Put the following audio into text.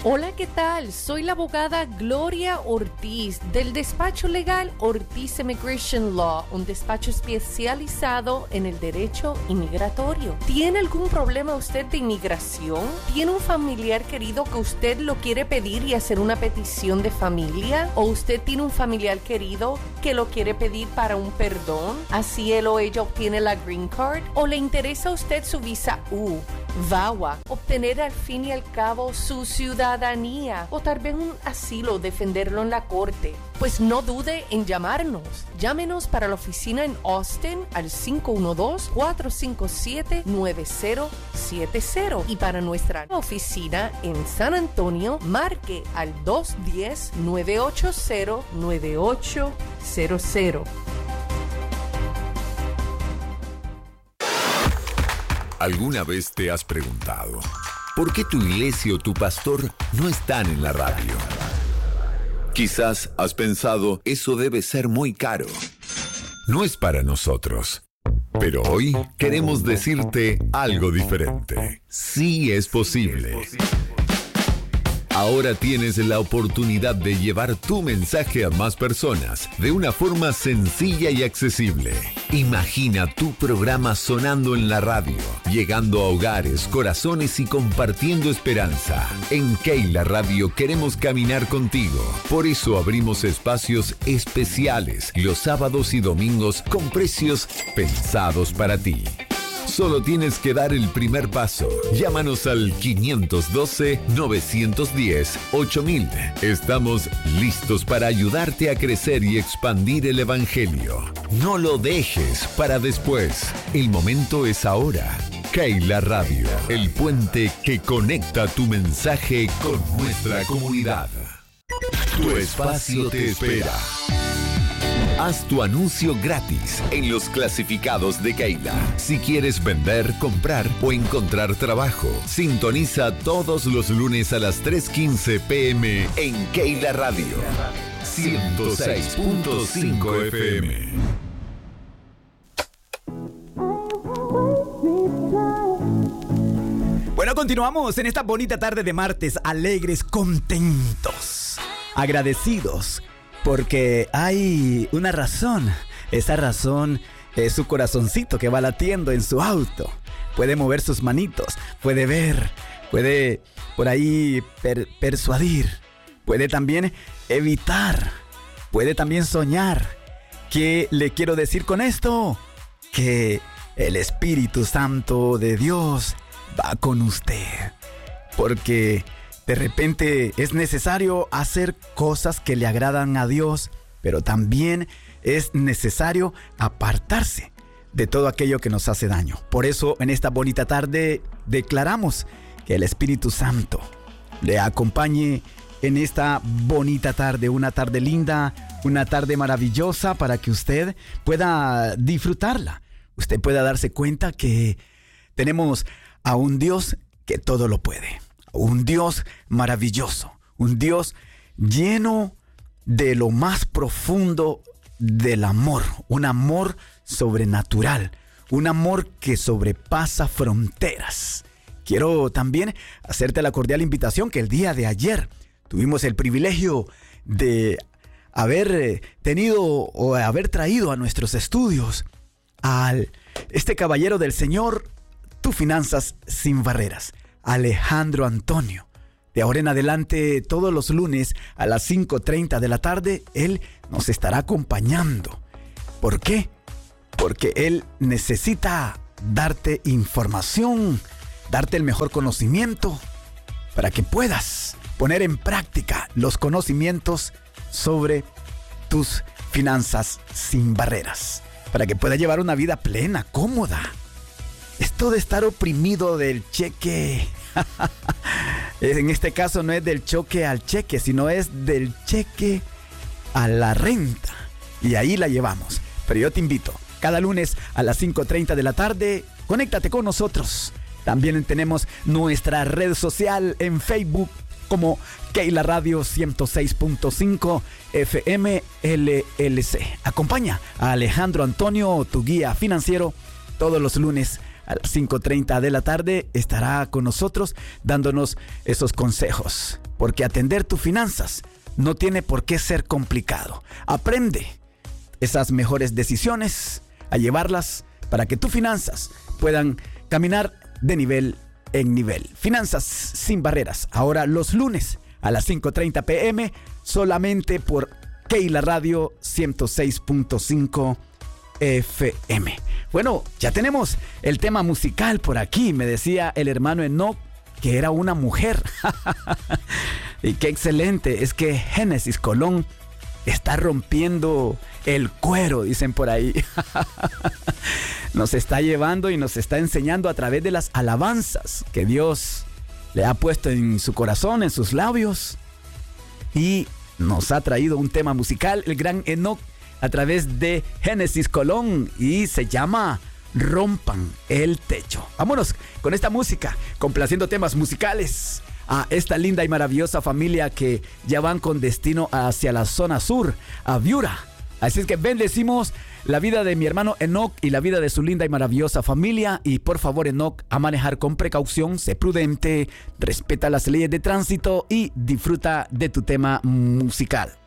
Hola, ¿qué tal? Soy la abogada Gloria Ortiz del despacho legal Ortiz Immigration Law, un despacho especializado en el derecho inmigratorio. ¿Tiene algún problema usted de inmigración? ¿Tiene un familiar querido que usted lo quiere pedir y hacer una petición de familia? ¿O usted tiene un familiar querido que lo quiere pedir para un perdón? Así él o ella obtiene la Green Card. ¿O le interesa a usted su visa U, VAWA, obtener al fin y al cabo su ciudadanía o tal vez un asilo, defenderlo en la corte? Pues no dude en llamarnos. Llámenos para la oficina en Austin al 512-457-9070 y para nuestra oficina en San Antonio marque al 210-980-9800. ¿Alguna vez te has preguntado por qué tu iglesia o tu pastor no están en la radio? Quizás has pensado, eso debe ser muy caro. No es para nosotros. Pero hoy queremos decirte algo diferente. Sí es posible. Ahora tienes la oportunidad de llevar tu mensaje a más personas de una forma sencilla y accesible. Imagina tu programa sonando en la radio, llegando a hogares, corazones y compartiendo esperanza. En Keila Radio queremos caminar contigo. Por eso abrimos espacios especiales los sábados y domingos con precios pensados para ti. Solo tienes que dar el primer paso. Llámanos al 512-910-8000. Estamos listos para ayudarte a crecer y expandir el Evangelio. No lo dejes para después. El momento es ahora. Keila Radio, el puente que conecta tu mensaje con nuestra comunidad. Tu espacio te espera. Haz tu anuncio gratis en los clasificados de Keila. Si quieres vender, comprar o encontrar trabajo, sintoniza todos los lunes a las 3:15 p.m. en Keila Radio 106.5 FM. Bueno, continuamos en esta bonita tarde de martes, alegres, contentos, agradecidos. Porque hay una razón. Esa razón es su corazoncito que va latiendo en su auto. Puede mover sus manitos, puede ver, puede por ahí persuadir, puede también evitar, puede también soñar. ¿Qué le quiero decir con esto? Que el Espíritu Santo de Dios va con usted. Porque de repente es necesario hacer cosas que le agradan a Dios, pero también es necesario apartarse de todo aquello que nos hace daño. Por eso en esta bonita tarde declaramos que el Espíritu Santo le acompañe en esta bonita tarde, una tarde linda, una tarde maravillosa para que usted pueda disfrutarla. Usted pueda darse cuenta que tenemos a un Dios que todo lo puede. Un Dios maravilloso, un Dios lleno de lo más profundo del amor, un amor sobrenatural, un amor que sobrepasa fronteras. Quiero también hacerte la cordial invitación que el día de ayer tuvimos el privilegio de haber tenido o haber traído a nuestros estudios a este caballero del Señor, Tu Finanzas Sin Barreras, Alejandro Antonio. De ahora en adelante, todos los lunes a las 5:30 de la tarde, él nos estará acompañando. ¿Por qué? Porque él necesita darte información, darte el mejor conocimiento para que puedas poner en práctica los conocimientos sobre tus finanzas sin barreras, para que puedas llevar una vida plena, cómoda. Esto de estar oprimido del cheque, en este caso no es del choque al cheque, sino es del cheque a la renta. Y ahí la llevamos. Pero yo te invito, cada lunes a las 5:30 de la tarde, conéctate con nosotros. También tenemos nuestra red social en Facebook como Keila Radio 106.5 FM LLC. Acompaña a Alejandro Antonio, tu guía financiero, todos los lunes a las 5:30 de la tarde estará con nosotros dándonos esos consejos. Porque atender tus finanzas no tiene por qué ser complicado. Aprende esas mejores decisiones a llevarlas para que tus finanzas puedan caminar de nivel en nivel. Finanzas sin barreras. Ahora los lunes a las 5:30 p.m. solamente por Keila Radio 106.5 FM. Bueno, ya tenemos el tema musical por aquí. Me decía el hermano Enoch que era una mujer. Y qué excelente. Es que Génesis Colón está rompiendo el cuero, dicen por ahí. Nos está llevando y nos está enseñando a través de las alabanzas que Dios le ha puesto en su corazón, en sus labios. Y nos ha traído un tema musical, el gran Enoch, a través de Génesis Colón. Y se llama Rompan el Techo. Vámonos con esta música, complaciendo temas musicales a esta linda y maravillosa familia que ya van con destino hacia la zona sur, a Viura. Así es que bendecimos la vida de mi hermano Enoch y la vida de su linda y maravillosa familia. Y por favor, Enoch, a manejar con precaución, sé prudente, respeta las leyes de tránsito y disfruta de tu tema musical.